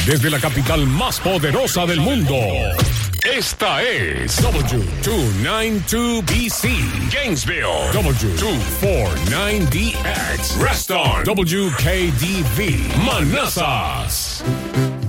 desde la capital más poderosa del mundo. Esta es W292BC, Gainesville, W249DX, Reston, WKDV, Manassas.